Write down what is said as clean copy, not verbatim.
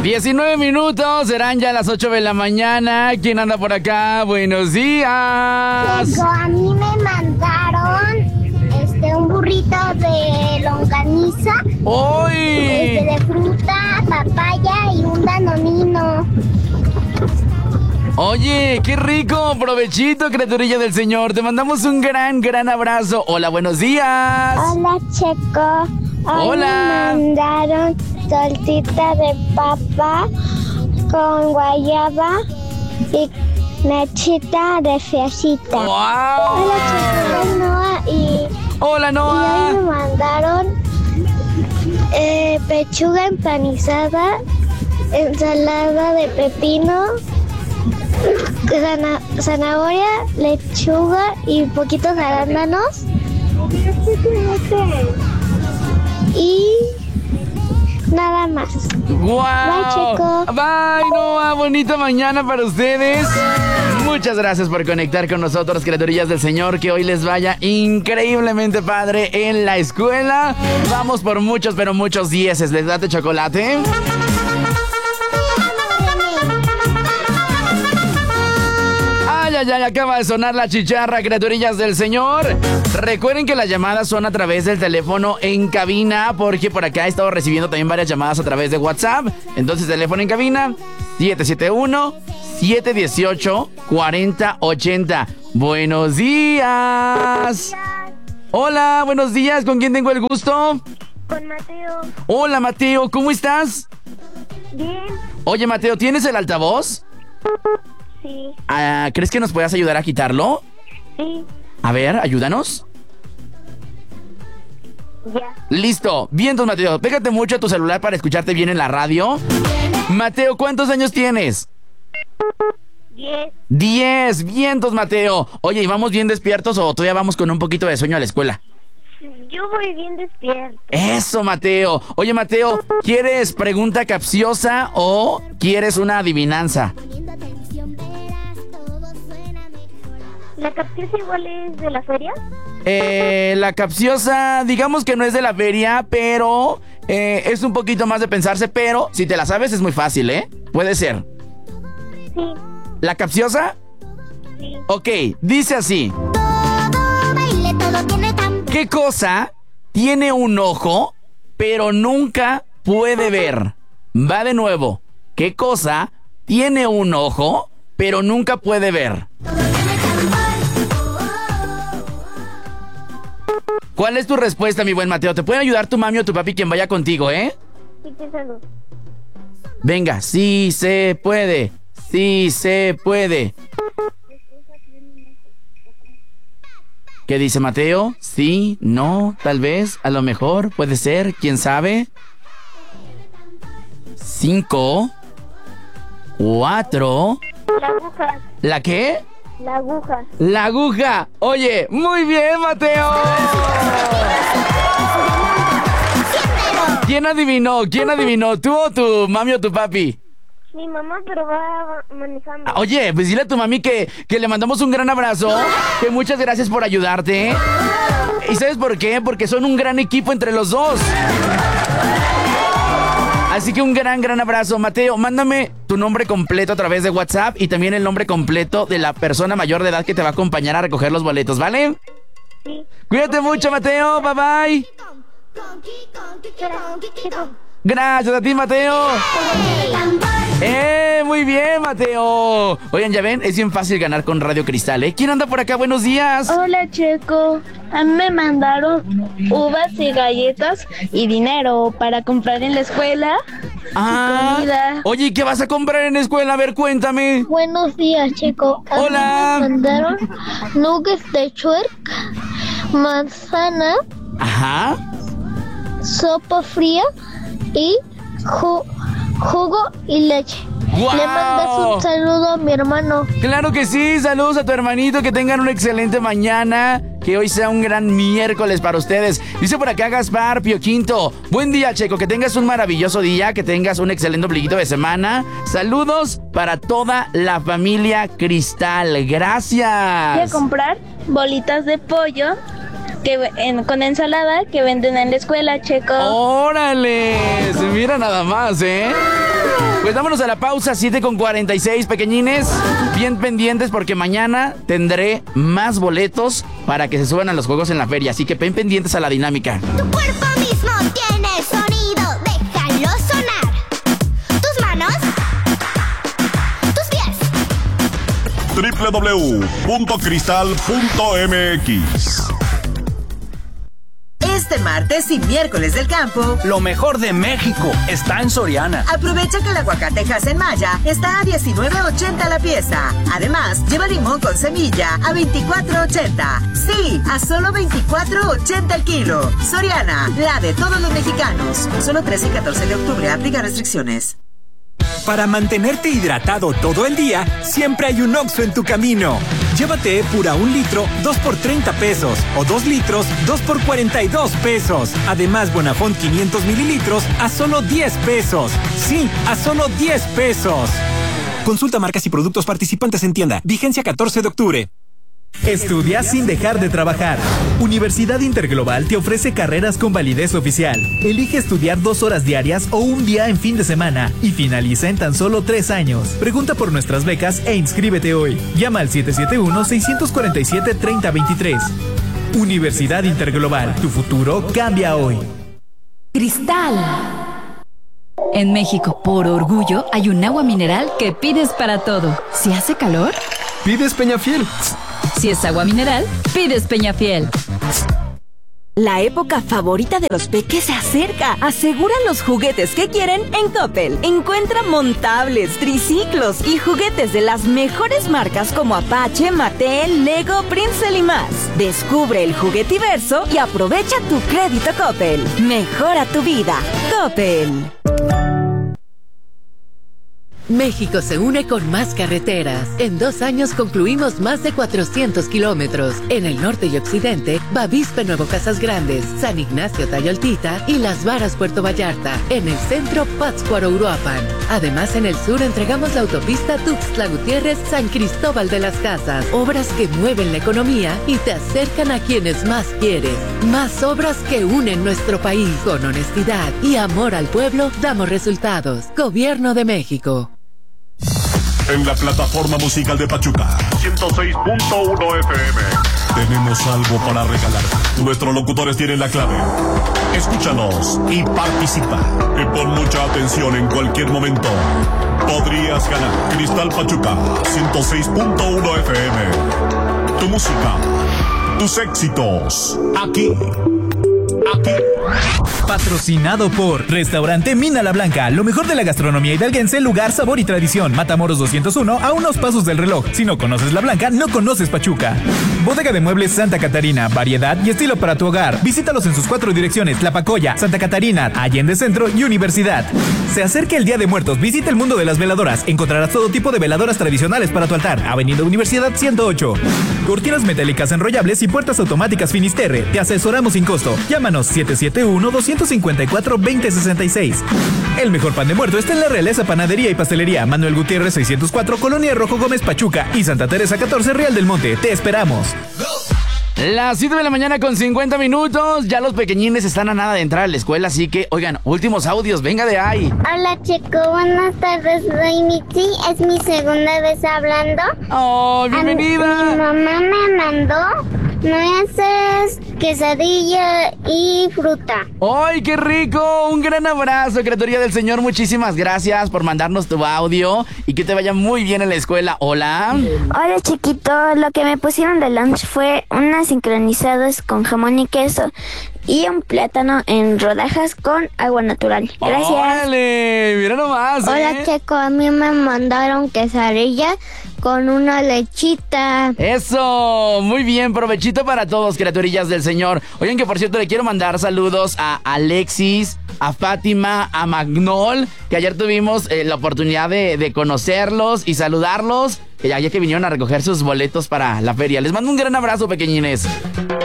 19 minutos, serán ya las 8 de la mañana. ¿Quién anda por acá? Buenos días. A mí me mandaron un burrito de longaniza. ¡Uy! De fruta, papaya y un danonino. Oye, qué rico, provechito, criaturilla del Señor. Te mandamos un gran abrazo. Hola, buenos días. Hola, Checo. Hola. Me mandaron tortita de papa con guayaba y nachita de fresita. ¡Wow! Hola, Checo, Noah Hola, y Noah. hoy me mandaron pechuga empanizada, ensalada de pepino, zanahoria, lechuga y poquitos arándanos. Y nada más. ¡Wow! Bye, Checo. Bye, Noah. Bonita mañana para ustedes. Muchas gracias por conectar con nosotros, criaturillas del Señor. Que hoy les vaya increíblemente padre en la escuela. Vamos por muchos, pero muchos dieces. ¿Les date chocolate? Ya acaba de sonar la chicharra, criaturillas del Señor. Recuerden que las llamadas son a través del teléfono en cabina, porque por acá he estado recibiendo también varias llamadas a través de WhatsApp. Entonces, teléfono en cabina 771-718-4080. Buenos días. Hola, buenos días. ¿Con quién tengo el gusto? Con Mateo. Hola, Mateo. ¿Cómo estás? Bien. Oye, Mateo, ¿tienes el altavoz? Sí. ¿Crees que nos puedas ayudar a quitarlo? Sí. A ver, ayúdanos. Ya. Listo. Vientos, Mateo. Pégate mucho a tu celular para escucharte bien en la radio. Mateo, ¿cuántos años tienes? 10. 10. Vientos, Mateo. Oye, ¿y vamos bien despiertos o todavía vamos con un poquito de sueño a la escuela? Yo voy bien despierto. Eso, Mateo. Oye, Mateo, ¿quieres pregunta capciosa o quieres una adivinanza? ¿La capciosa igual es de la feria? La capciosa, digamos que no es de la feria, pero es un poquito más de pensarse, pero si te la sabes es muy fácil, ¿eh? Puede ser. Sí. ¿La capciosa? Sí. Ok, dice así. ¿Qué cosa tiene un ojo, pero nunca puede ver? Va de nuevo. ¿Qué cosa tiene un ojo, pero nunca puede ver? ¿Cuál es tu respuesta, mi buen Mateo? ¿Te puede ayudar tu mami o tu papi quien vaya contigo, eh? Sí, pensando. Venga, sí se puede. Sí se puede. ¿Qué dice Mateo? Sí, no, tal vez, a lo mejor, puede ser, quién sabe. 5, 4. La aguja. ¿La qué? La aguja. La aguja. Oye, muy bien, Mateo. ¿Quién adivinó? ¿Quién adivinó? ¿Tú o tu mami o tu papi? Mi mamá, pero va manejando. Oye, pues dile a tu mami que le mandamos un gran abrazo, que muchas gracias por ayudarte. ¿Y sabes por qué? Porque son un gran equipo entre los dos. Así que un gran abrazo. Mateo, mándame tu nombre completo a través de WhatsApp y también el nombre completo de la persona mayor de edad que te va a acompañar a recoger los boletos, ¿vale? Sí. Cuídate mucho, Mateo. Bye, bye. Gracias a ti, Mateo. Muy bien, Mateo. Oigan, ya ven, es bien fácil ganar con Radio Cristal, ¿eh? ¿Quién anda por acá? Buenos días. Hola, Checo. A mí me mandaron uvas y galletas y dinero para comprar en la escuela. Comida. Oye, ¿y qué vas a comprar en la escuela? A ver, cuéntame. Buenos días, Checo. A Hola. mí me mandaron nuggets de chuerk, manzana, Ajá. sopa fría y jugo y leche. ¡Guau! Le mandas un saludo a mi hermano. Claro que sí, saludos a tu hermanito, que tengan una excelente mañana, que hoy sea un gran miércoles para ustedes. Dice por acá Gaspar Pio Quinto, buen día, Checo, que tengas un maravilloso día, que tengas un excelente ombliguito de semana. Saludos para toda la familia Cristal, Voy a gracias. comprar bolitas de pollo con ensalada que venden en la escuela, Checo. ¡Órale! Se mira nada más, ¿eh? Pues vámonos a la pausa, 7:46, pequeñines. Bien pendientes porque mañana tendré más boletos para que se suban a los juegos en la feria. Así que ven pendientes a la dinámica. Tu cuerpo mismo tiene sonido, déjalo sonar. Tus manos, tus pies. www.cristal.mx. Este martes y miércoles del campo, lo mejor de México está en Soriana. Aprovecha que el aguacatejas en Maya está a $19.80 la pieza. Además, lleva limón con semilla a $24.80. Sí, a solo $24.80 el kilo. Soriana, la de todos los mexicanos. Solo 13 y 14 de octubre, aplica restricciones. Para mantenerte hidratado todo el día, siempre hay un Oxxo en tu camino. Llévate Epura 1 litro, 2 por 30 pesos. O 2 litros, 2 por 42 pesos. Además, Bonafont 500 mililitros a solo 10 pesos. Sí, a solo 10 pesos. Consulta marcas y productos participantes en tienda. Vigencia 14 de octubre. Estudia sin dejar de trabajar. Universidad Interglobal te ofrece carreras con validez oficial. Elige estudiar 2 horas diarias o un día en fin de semana y finaliza en tan solo 3 años. Pregunta por nuestras becas e inscríbete hoy. Llama al 771-647-3023. Universidad Interglobal, tu futuro cambia hoy. Cristal. En México, por orgullo, hay un agua mineral que pides para todo. Si hace calor, pides Peñafiel. Si es agua mineral, pides Peñafiel. La época favorita de los peques se acerca. Asegura los juguetes que quieren en Coppel. Encuentra montables, triciclos y juguetes de las mejores marcas como Apache, Mattel, Lego, Princeton y más. Descubre el juguetiverso y aprovecha tu crédito Coppel. Mejora tu vida. Coppel. México se une con más carreteras. En 2 años concluimos más de 400 kilómetros. En el norte y occidente, Bavispe Nuevo Casas Grandes, San Ignacio Tayoltita y Las Varas Puerto Vallarta. En el centro, Pátzcuaro Uruapan. Además, en el sur entregamos la autopista Tuxtla Gutiérrez San Cristóbal de las Casas. Obras que mueven la economía y te acercan a quienes más quieres. Más obras que unen nuestro país. Con honestidad y amor al pueblo, damos resultados. Gobierno de México. En la plataforma musical de Pachuca 106.1 FM tenemos algo para regalar. Nuestros locutores tienen la clave. Escúchanos y participa. Y pon mucha atención, en cualquier momento podrías ganar. Cristal Pachuca 106.1 FM. Tu música, tus éxitos, aquí. Patrocinado por Restaurante Mina La Blanca, lo mejor de la gastronomía hidalguense, lugar, sabor y tradición. Matamoros 201, a unos pasos del reloj. Si no conoces La Blanca, no conoces Pachuca. Bodega de Muebles Santa Catarina, variedad y estilo para tu hogar. Visítalos en sus 4 direcciones: Tlapacoya, Santa Catarina, Allende Centro y Universidad. Se acerca el Día de Muertos, visita el mundo de las veladoras. Encontrarás todo tipo de veladoras tradicionales para tu altar. Avenida Universidad 108. Cortinas metálicas enrollables y puertas automáticas Finisterre. Te asesoramos sin costo. Llámanos 771-254-2066. El mejor pan de muerto está en la Realeza Panadería y Pastelería. Manuel Gutiérrez 604, Colonia Rojo Gómez, Pachuca, y Santa Teresa 14, Real del Monte. Te esperamos. Las 7 de la mañana con 50 minutos. Ya los pequeñines están a nada de entrar a la escuela, así que, oigan, últimos audios, venga de ahí. Hola, Checo, buenas tardes, soy Mitzi. Es mi segunda vez hablando. ¡Oh, bienvenida! Mi mamá me mandó nueces, quesadilla y fruta. ¡Ay, qué rico! Un gran abrazo, criatura del Señor. Muchísimas gracias por mandarnos tu audio y que te vaya muy bien en la escuela. Hola. Hola, chiquito. Lo que me pusieron de lunch fue unas sincronizadas con jamón y queso y un plátano en rodajas con agua natural. Gracias. ¡Órale! Mira nomás, Hola, Checo. A mí me mandaron quesadilla con una lechita. ¡Eso! Muy bien, provechito para todos, criaturillas del Señor. Oigan, que por cierto le quiero mandar saludos a Alexis, a Fátima, a Magnol, que ayer tuvimos la oportunidad de conocerlos y saludarlos, ya que vinieron a recoger sus boletos para la feria. Les mando un gran abrazo, pequeñines.